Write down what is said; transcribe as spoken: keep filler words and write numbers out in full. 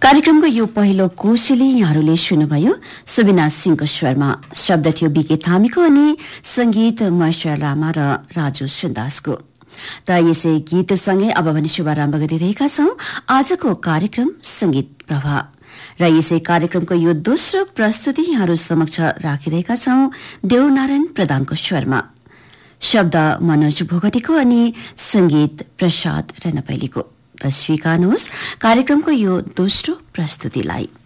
कार्यक्रमको यो पहिलो कोसेली यहाँहरूले सुन्नुभयो सुबिना सिंहको स्वरमा। शब्द थियो बीके थामीको अनि संगीत महेश्वर लामा र राजु सुन्दासको। त यसै गीतसँगै अब भने शुभारम्भ गरिरहेका छौं आजको कार्यक्रम संगीत प्रभा र यसै कार्यक्रमको यो दोस्रो प्रस्तुति यहाँहरू समक्ष राखिरहेका छौं देवनारायण प्रधानको स्वरमा। शब्द मनोज भोगटीको अनि संगीत प्रसाद रनपैलीको। त स्वीकार्नुहोस् कार्यक्रमको यो दोस्रो प्रस्तुतिलाई।